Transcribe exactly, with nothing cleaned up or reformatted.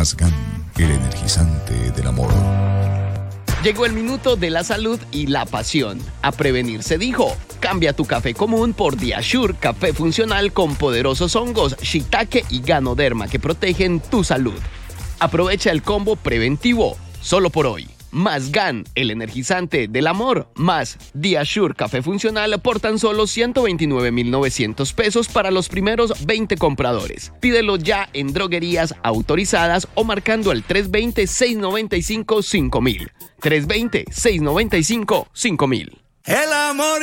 Más G A N, el energizante del amor. Llegó el minuto de la salud y la pasión. A prevenir se dijo. Cambia tu café común por Diasure, café funcional con poderosos hongos, shiitake y ganoderma que protegen tu salud. Aprovecha el combo preventivo, solo por hoy. Más G A N, el energizante del amor, más Diasure Café Funcional por tan solo ciento veintinueve mil novecientos pesos para los primeros veinte compradores. Pídelo ya en droguerías autorizadas o marcando al tres dos cero, seis nueve cinco, cinco mil. tres dos cero, seis nueve cinco, cinco mil. El amor